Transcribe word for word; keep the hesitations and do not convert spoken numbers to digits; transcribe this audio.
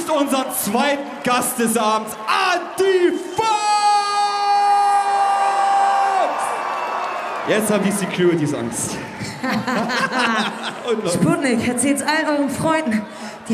unseren zweiten Gast des Abends, Antifox! Jetzt haben die Securities Angst. Sputnik, erzählt's all euren Freunden.